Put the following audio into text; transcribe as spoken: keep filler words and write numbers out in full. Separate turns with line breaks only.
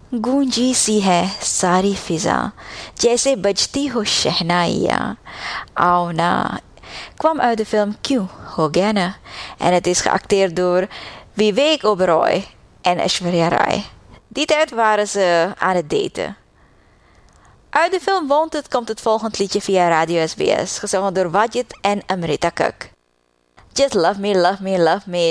गूंजी सी है सारी फिजा जैसे बजती हो शहनाइयाँ. Au na kwam uit de film Q, Hogana. En het is geacteerd door Vivek Oberoi en Aishwarya Rai. Die tijd waren ze aan het daten. Uit de film Wanted komt het volgende liedje via Radio S B S, gezongen door Wajid en Amrita Kuk. Just love me, love me, love me.